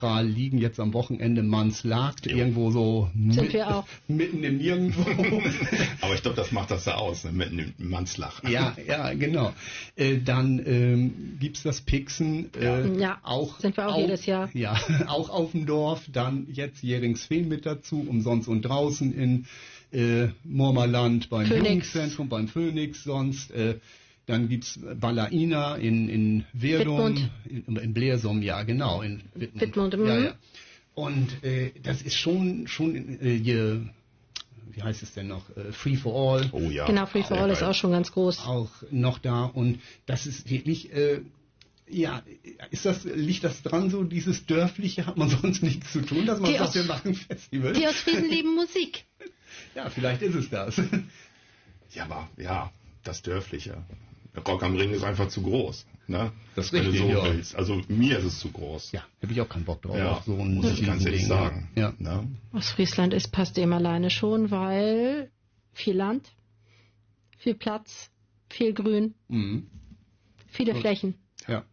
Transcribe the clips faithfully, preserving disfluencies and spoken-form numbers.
liegen, jetzt am Wochenende Manslagt, Jo. irgendwo so Sind mit, wir auch. mitten im Nirgendwo. Aber ich glaube, das macht das da aus, ne? Mitten im Manslach. Ja, ja, genau. Äh, dann ähm, gibt's das Pixen. Äh, Ja, auch, sind wir auch jedes Jahr. Ja, auch auf dem Dorf. Dann jetzt Jähringsfehn mit dazu, umsonst und draußen in äh, Murmerland beim Phoenix. Jugendzentrum, beim Phoenix sonst. Äh, Dann gibt's Ballaina in, in Verdum, in, in Blersum, ja genau, in Wittmund. Wittmund, ja, mhm. ja. Und äh, das ist schon, schon äh, je, wie heißt es denn noch, äh, Free for All, Oh ja. Genau, Free for Sehr All ist geil. auch schon ganz groß. auch noch da. Und das ist wirklich, äh, ja, ist das, liegt das dran, so dieses Dörfliche, hat man sonst nichts zu tun, dass man Die sagt, aus- wir machen ein Festival? Die aus Frieden lieben Musik. Ja, vielleicht ist es das. Ja, aber ja, das Dörfliche. Rock am Ring ist einfach zu groß. Ne? Das ist Wenn richtig, du so ja. willst. Also mir ist es zu groß. Ja, hätte ich auch keinen Bock drauf. Ja, auf so ein muss ich ganz ehrlich Riesending, sagen. Ja. Ne? Was Friesland ist, passt dem alleine schon, weil viel Land, viel Platz, viel Grün, Mhm. viele Flächen. Ja.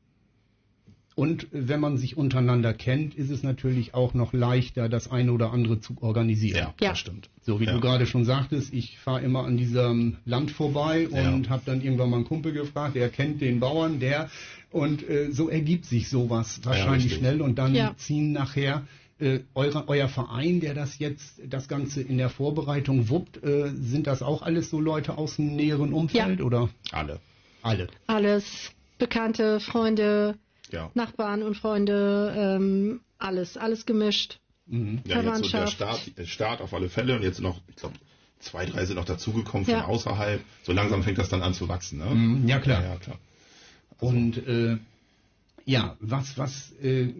Und wenn man sich untereinander kennt, ist es natürlich auch noch leichter, das eine oder andere zu organisieren. Ja, Ja. das stimmt. So wie Ja. du gerade schon sagtest, ich fahre immer an diesem Land vorbei und Ja. habe dann irgendwann mal einen Kumpel gefragt, der kennt den Bauern, der und äh, so ergibt sich sowas wahrscheinlich richtig. schnell und dann Ja. ziehen nachher äh, eure, euer Verein, der das jetzt das Ganze in der Vorbereitung wuppt, äh, sind das auch alles so Leute aus dem näheren Umfeld Ja. oder Alle. alle? Alles, Bekannte, Freunde, Ja. Nachbarn und Freunde, ähm, alles, alles gemischt. Mhm. Ja, jetzt so der Verwandtschaft. Start, der Start auf alle Fälle und jetzt noch, ich glaube, zwei, drei sind noch dazugekommen von Ja. außerhalb. So langsam fängt das dann an zu wachsen. Ne? Mhm, ja, klar. Ja, ja, klar. Und äh, ja, was, was äh,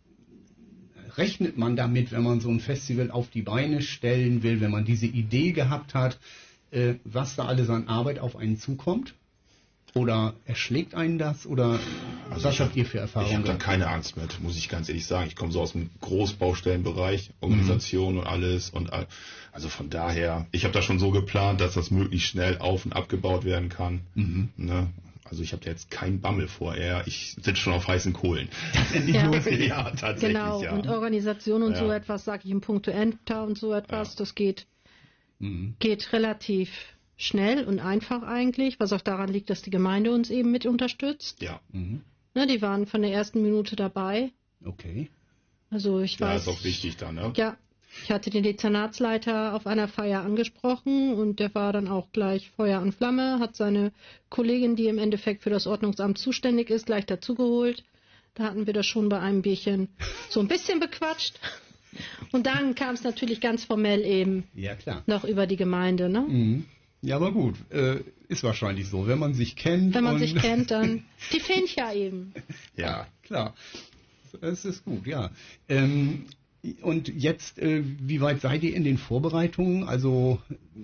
rechnet man damit, wenn man so ein Festival auf die Beine stellen will, wenn man diese Idee gehabt hat, äh, was da alles an Arbeit auf einen zukommt? Oder erschlägt einen das? Oder Also was ich habt hab- ihr für Ich Erfahrungen habe da gemacht? keine Angst mit, muss ich ganz ehrlich sagen. Ich komme so aus dem Großbaustellenbereich, Organisation und alles. Und all- also von daher, ich habe da schon so geplant, dass das möglichst schnell auf- und abgebaut werden kann. Ne? Also ich habe da jetzt keinen Bammel vor. Eher, ich sitze schon auf heißen Kohlen. Ja. ja, tatsächlich. Genau, ja. und Organisation und Ja. so etwas, sage ich im Punkto Ämter und so etwas, Ja. das geht, Mhm. geht relativ schnell und einfach eigentlich, was auch daran liegt, dass die Gemeinde uns eben mit unterstützt. Ja, Mhm. Ne, die waren von der ersten Minute dabei. Okay. Also ich ja, weiß. ist auch wichtig da, ne? Ja, ich hatte den Dezernatsleiter auf einer Feier angesprochen und der war dann auch gleich Feuer und Flamme, hat seine Kollegin, die im Endeffekt für das Ordnungsamt zuständig ist, gleich dazugeholt. Da hatten wir das schon bei einem Bierchen so ein bisschen bequatscht. Und dann kam es natürlich ganz formell eben Ja, klar. noch über die Gemeinde. Ne? Mhm. Ja, aber gut, äh, ist wahrscheinlich so. Wenn man sich kennt. Wenn man und sich kennt, dann die Fincher eben. Ja, klar. Das ist gut, ja. Ähm, und jetzt, äh, wie weit seid ihr in den Vorbereitungen? Also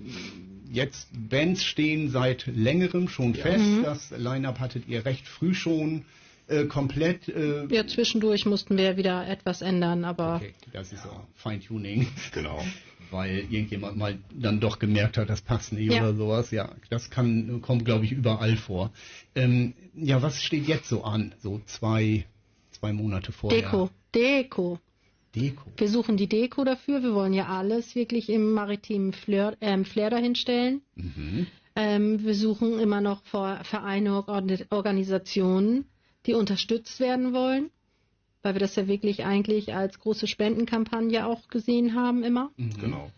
jetzt Bands stehen seit längerem schon fest. Mhm. Das Line-Up hattet ihr recht früh schon äh, komplett. Äh, Ja, zwischendurch mussten wir wieder etwas ändern, aber okay, das ist so Feintuning. Genau. Weil irgendjemand mal dann doch gemerkt hat, das passt nicht Ja. oder sowas. Ja, das kann kommt, glaube ich, überall vor. Ähm, ja, was steht jetzt so an? So zwei, zwei Monate vorher. Deko, Deko. Deko. Wir suchen die Deko dafür. Wir wollen ja alles wirklich im maritimen Flair, ähm, Flair dahinstellen. Mhm. Ähm, wir suchen immer noch Vor- Vereine, Organ- Organisationen, die unterstützt werden wollen, weil wir das ja wirklich eigentlich als große Spendenkampagne auch gesehen haben immer. Mhm. Genau.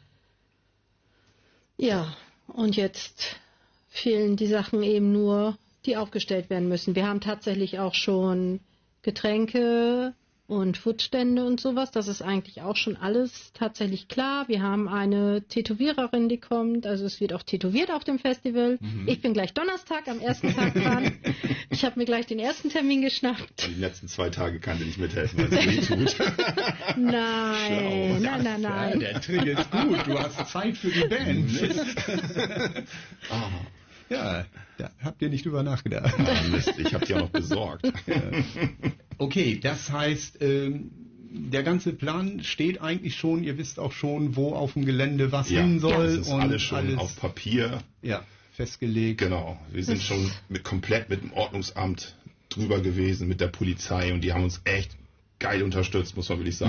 Ja, und jetzt fehlen die Sachen eben nur, die aufgestellt werden müssen. Wir haben tatsächlich auch schon Getränke und Foodstände und sowas. Das ist eigentlich auch schon alles tatsächlich klar. Wir haben eine Tätowiererin, die kommt. Also es wird auch tätowiert auf dem Festival. Mhm. Ich bin gleich Donnerstag am ersten Tag dran. Ich habe mir gleich den ersten Termin geschnappt. Und die letzten zwei Tage kann sie nicht mithelfen, weil sie weh tut. Nein, nein, nein, Ja, nein. der Trick ist gut. Du hast Zeit für die Band. Ah, Ja, da habt ihr nicht drüber nachgedacht. ah, Mist, ich habe die auch noch besorgt. Okay, das heißt, ähm, der ganze Plan steht eigentlich schon. Ihr wisst auch schon, wo auf dem Gelände was Ja, hin soll. das ist und alles schon alles auf Papier. ja, festgelegt. Genau, wir sind schon mit, komplett mit dem Ordnungsamt drüber gewesen, mit der Polizei und die haben uns echt geil unterstützt, muss man wirklich sagen.